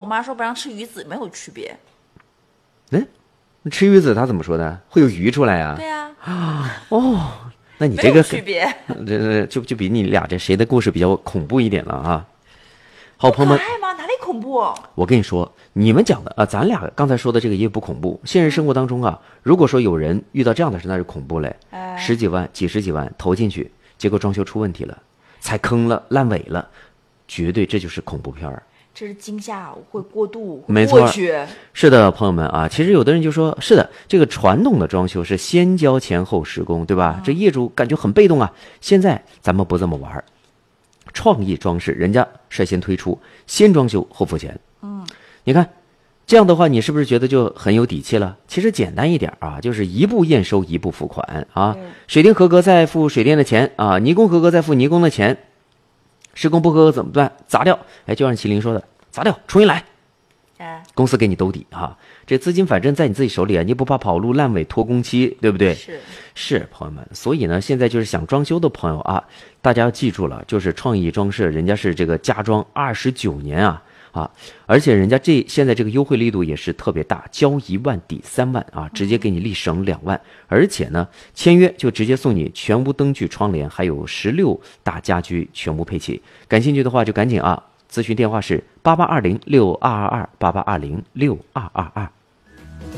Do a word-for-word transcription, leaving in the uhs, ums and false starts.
妈说不让吃鱼子没有区别。 嗯，吃鱼子他怎么说的？会有鱼出来呀、啊？ 对呀、 啊。哦，那你这个区别， 这这就就比你俩这谁的故事比较恐怖一点了啊？好朋友们， 可爱吗？哪里恐怖？ 我跟你说，你们讲的啊，咱俩刚才说的这个也不恐怖。现实生活当中啊，如果说有人遇到这样的事，那是恐怖嘞。 哎、 十几万、几十几万投进去，结果装修出问题了，踩坑了、烂尾了，绝对这就是恐怖片儿。 这是惊吓会过度， 没错，是的，朋友们啊，其实有的人就说，是的，这个传统的装修是先交钱后施工，对吧？嗯、这业主感觉很被动啊。现在咱们不这么玩，创意装饰人家率先推出，先装修后付钱。 嗯， 你看这样的话，你是不是觉得就很有底气了？其实简单一点啊，就是一步验收，一步付款啊。水电合格再付水电的钱啊，泥工合格再付泥工的钱。施工不合格怎么办？砸掉！哎，就像麒麟说的，砸掉，重新来。 哎， 公司给你兜底哈，这资金反正在你自己手里啊，你不怕跑路、烂尾、拖工期，对不对？ 是是，朋友们，所以呢，现在就是想装修的朋友啊，大家要记住了，就是创意装饰，人家是这个家装二十九年啊啊，而且人家这现在这个优惠力度也是特别大，交一万抵三万啊，直接给你立省两万，而且呢，签约就直接送你全屋灯具、窗帘，还有十六大家居全屋配齐。感兴趣的话就赶紧啊，咨询电话是八八二零六二二二八八二零六二二二。